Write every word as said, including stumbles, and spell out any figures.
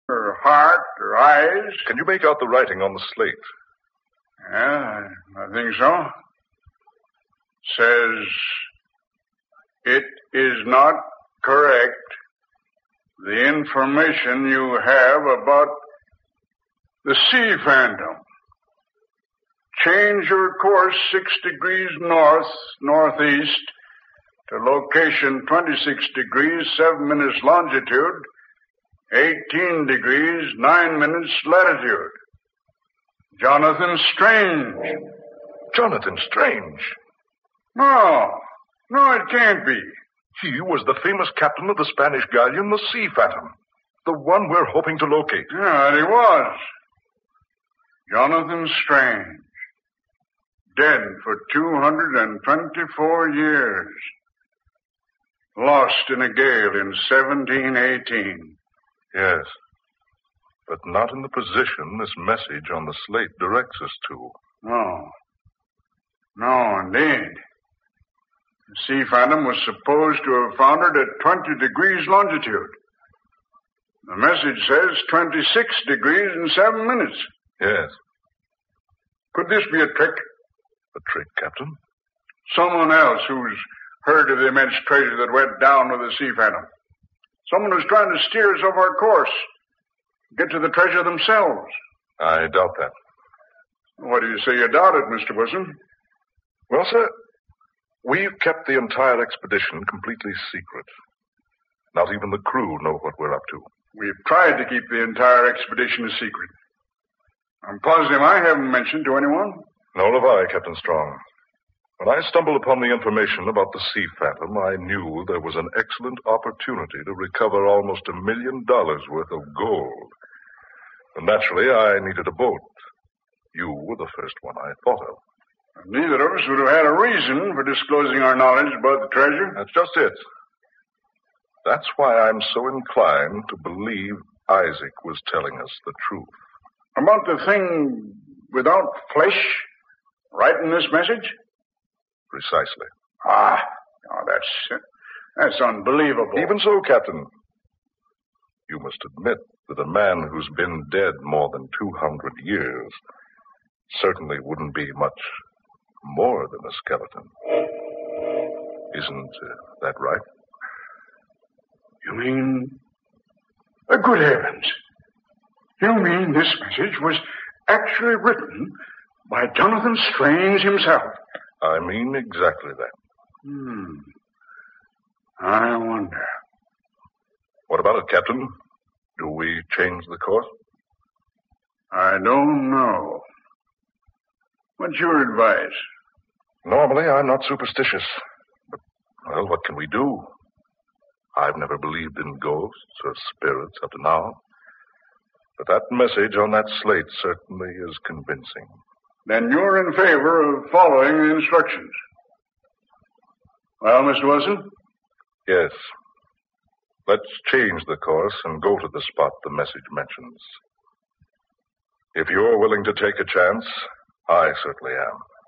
or heart or eyes. Can you make out the writing on the slate? Yeah, I, I think so. Says, it is not correct. The information you have about the Sea Phantom. Change your course six degrees north, northeast to location twenty-six degrees, seven minutes longitude, eighteen degrees, nine minutes latitude. Jonathan Strange. Jonathan Strange? No, no, it can't be. He was the famous captain of the Spanish galleon, the Sea Phantom. The one we're hoping to locate. Yeah, he was. Jonathan Strange. Dead for two hundred twenty-four years. Lost in a gale in seventeen eighteen. Yes. But not in the position this message on the slate directs us to. No. No, indeed. The Sea Phantom was supposed to have foundered at twenty degrees longitude. The message says twenty-six degrees and seven minutes. Yes. Could this be a trick? A trick, Captain? Someone else who's heard of the immense treasure that went down with the Sea Phantom. Someone who's trying to steer us off our course. Get to the treasure themselves. I doubt that. What do you say you doubt it, Mister Wilson? Well, sir, we've kept the entire expedition completely secret. Not even the crew know what we're up to. We've tried to keep the entire expedition a secret. I'm positive I haven't mentioned to anyone. Nor have I, Captain Strong. When I stumbled upon the information about the Sea Phantom, I knew there was an excellent opportunity to recover almost a million dollars worth of gold. And naturally, I needed a boat. You were the first one I thought of. Neither of us would have had a reason for disclosing our knowledge about the treasure. That's just it. That's why I'm so inclined to believe Isaac was telling us the truth. About the thing without flesh, right in this message? Precisely. Ah, oh, that's, that's unbelievable. Even so, Captain, you must admit that a man who's been dead more than two hundred years certainly wouldn't be much more than a skeleton. Isn't uh, that right? You mean... Uh, good heavens. You mean this message was actually written by Jonathan Strange himself? I mean exactly that. Hmm. I wonder. What about it, Captain? Do we change the course? I don't know. What's your advice? Normally, I'm not superstitious. But, well, what can we do? I've never believed in ghosts or spirits up to now. But that message on that slate certainly is convincing. Then you're in favor of following the instructions. Well, Mister Wilson? Yes. Let's change the course and go to the spot the message mentions. If you're willing to take a chance, I certainly am.